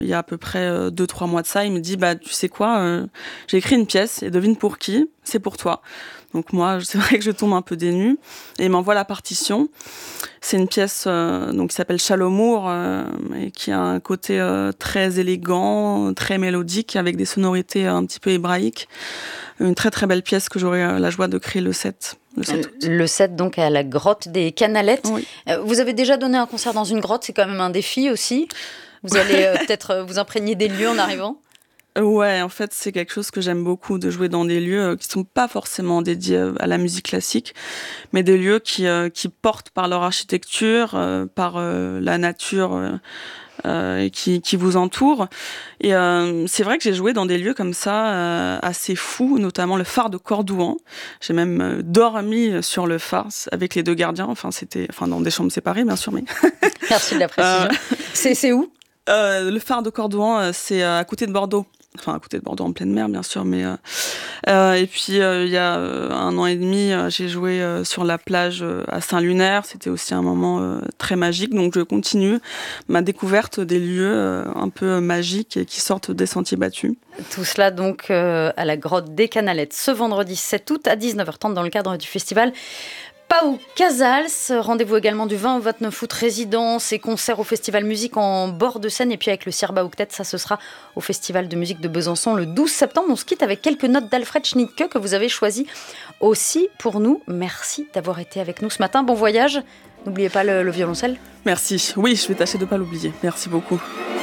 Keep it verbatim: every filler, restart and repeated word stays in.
Il y a à peu près deux trois mois de ça, il me dit bah tu sais quoi, euh, j'ai écrit une pièce et devine pour qui, c'est pour toi. Donc moi c'est vrai que je tombe un peu des nues et il m'envoie la partition. C'est une pièce euh, donc qui s'appelle Chalomour euh, et qui a un côté euh, très élégant, très mélodique avec des sonorités un petit peu hébraïques. Une très très belle pièce que j'aurai euh, la joie de créer le sept. Le sept août. Le sept donc à la grotte des Canalettes. Oui. Euh, vous avez déjà donné un concert dans une grotte, c'est quand même un défi aussi. Vous allez euh, peut-être euh, vous imprégner des lieux en arrivant. Ouais, en fait, c'est quelque chose que j'aime beaucoup, de jouer dans des lieux qui sont pas forcément dédiés à la musique classique, mais des lieux qui, euh, qui portent par leur architecture, euh, par euh, la nature euh, euh, qui, qui vous entoure. Et euh, c'est vrai que j'ai joué dans des lieux comme ça, euh, assez fous, notamment le phare de Cordouan. J'ai même euh, dormi sur le phare avec les deux gardiens. Enfin, c'était, enfin, dans des chambres séparées, bien sûr, mais. Merci de la précision. Euh... C'est, c'est où? Euh, le phare de Cordouan, c'est à côté de Bordeaux. Enfin, à côté de Bordeaux, en pleine mer, bien sûr. Mais, euh, euh, et puis, euh, il y a euh, un an et demi, euh, j'ai joué euh, sur la plage euh, à Saint-Lunaire. C'était aussi un moment euh, très magique. Donc, je continue ma découverte des lieux euh, un peu magiques et qui sortent des sentiers battus. Tout cela, donc, euh, à la grotte des Canalettes, ce vendredi sept août à dix-neuf heures trente dans le cadre du festival Pau Casals. Rendez-vous également du vingt au vingt-neuf août, résidence et concerts au Festival Musique en bord de Seine. Et puis avec le Sirba Octet, ça ce sera au Festival de musique de Besançon le douze septembre. On se quitte avec quelques notes d'Alfred Schnittke que vous avez choisies aussi pour nous. Merci d'avoir été avec nous ce matin. Bon voyage. N'oubliez pas le, le violoncelle. Merci. Oui, je vais tâcher de ne pas l'oublier. Merci beaucoup.